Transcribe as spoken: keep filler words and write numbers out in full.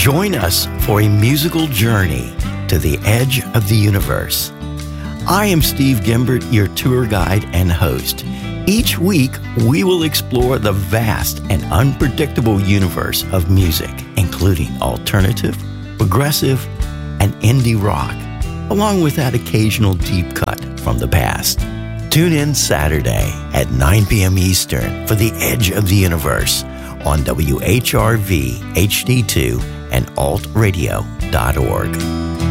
Join us for a musical journey to the edge of the universe. I am Steve Gimbert, your tour guide and host. Each week, we will explore the vast and unpredictable universe of music, including alternative, progressive, and indie rock, along with that occasional deep cut from the past. Tune in Saturday at nine p.m. Eastern for The Edge of the Universe on W H R V H D two and alt radio dot org.